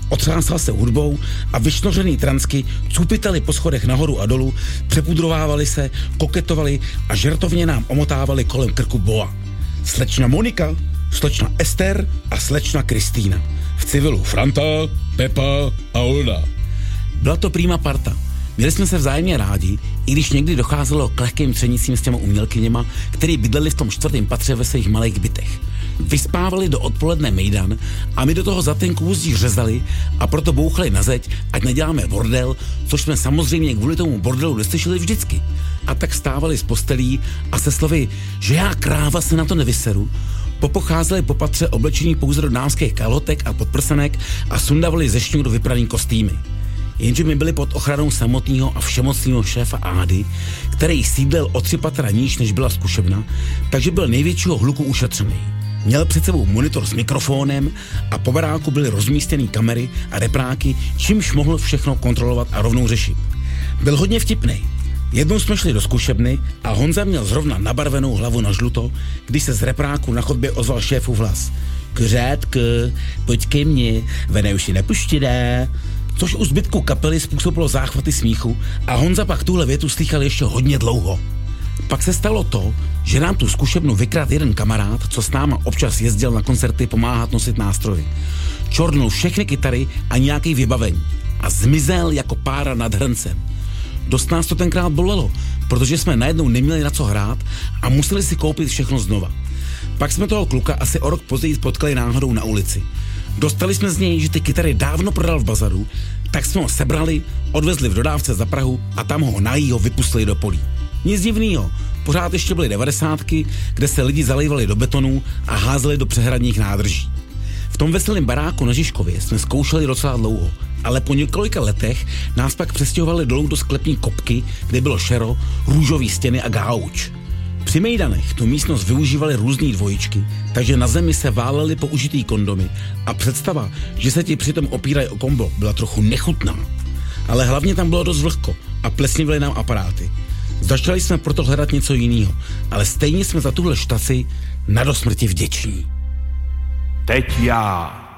otřásal se hudbou a vyšnořený transky cupitali po schodech nahoru a dolů, přepudrovávali se, koketovali a žertovně nám omotávali kolem krku boa. Slečna Monika, slečna Ester a slečna Kristýna. V civilu Franta, Pepa a Olda. Byla to prima parta. Měli jsme se vzájemně rádi, i když někdy docházelo k lehkým třenicím s těma umělkyněma, který bydleli v tom 4. patře ve svých malých bytech. Vyspávali do odpoledne mejdan a my do toho za ten kůzdí řezali a proto bouchali na zeď, ať neděláme bordel, což jsme samozřejmě kvůli tomu bordelu neslyšeli vždycky. A tak stávali z postelí a se slovy, že já kráva se na to nevyseru, popocházeli po patře oblečení pouze do dámských kalhotek a podprsenek a sundavali ze šňůru vypraný kostýmy. Jenže my byli pod ochranou samotného a všemocného šéfa Ády, který sídlil o 3 patra níž, než byla zkušebna, takže byl největšího hluku ušetřený. Měl před sebou monitor s mikrofonem a po baráku byly rozmístěný kamery a repráky, čímž mohl všechno kontrolovat a rovnou řešit. Byl hodně vtipnej. Jednou jsme šli do zkušebny a Honza měl zrovna nabarvenou hlavu na žluto, když se z repráku na chodbě ozval šéfův hlas. Kuřátku, pojď ke mně, vene už si nepuštěné. Což u zbytku kapely způsobilo záchvaty smíchu a Honza pak tuhle větu slýchal ještě hodně dlouho. Pak se stalo to, že nám tu zkušebnu vykradl jeden kamarád, co s náma občas jezdil na koncerty pomáhat nosit nástroje. Čornul všechny kytary a nějaký vybavení a zmizel jako pára nad hrncem. Dost nás to tenkrát bolelo, protože jsme najednou neměli na co hrát a museli si koupit všechno znova. Pak jsme toho kluka asi o rok později potkali náhodou na ulici. Dostali jsme z něj, že ty kytary dávno prodal v bazaru, tak jsme ho sebrali, odvezli v dodávce za Prahu a tam ho najího vypustili do polí. Nic divnýho, pořád ještě byly 90, kde se lidi zalejvali do betonů a házeli do přehradních nádrží. V tom veselém baráku na Žižkově jsme zkoušeli docela dlouho, ale po několika letech nás pak přestěhovali dolů do sklepní kopky, kde bylo šero, růžový stěny a gauč. Při mejdanech tu místnost využívali různý dvojičky, takže na zemi se válely použitý kondomy a představa, že se ti přitom opírají o kombo, byla trochu nechutná. Ale hlavně tam bylo dost vlhko a plesnivily nám aparáty. Začali jsme proto hledat něco jiného, ale stejně jsme za tuhle štaci na dosmrti vděční. Teď já.